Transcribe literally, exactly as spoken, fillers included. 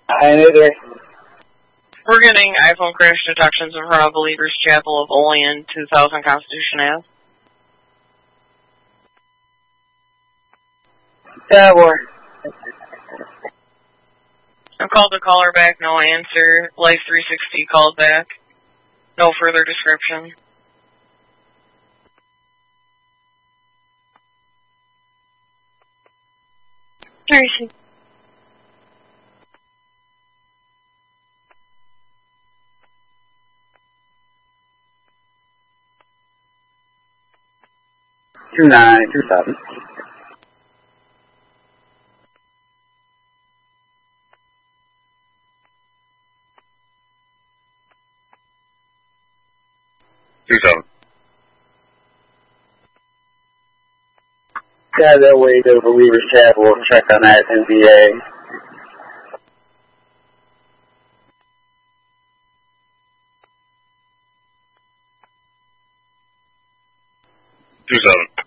I know there. We're getting iPhone crash detections in front of Believers Chapel of Olean, two thousand Constitution Ave. That works. I called the caller back, no answer. Life three sixty called back. No further description. Where is she? Two nine two seven. Two seven. Yeah, they'll wait over Believers Chapel. We'll check on that N B A. Two seven.